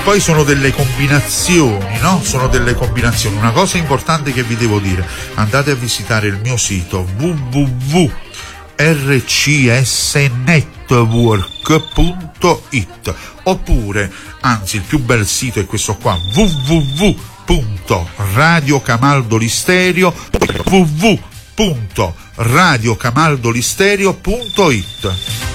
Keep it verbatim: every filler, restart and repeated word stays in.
poi sono delle combinazioni, no? Sono delle combinazioni. Una cosa importante che vi devo dire: andate a visitare il mio sito w w w punto r c s network punto i t, oppure, anzi il più bel sito è questo qua, w w w punto radio camaldolistereo w w w punto radio camaldolistereo punto i t.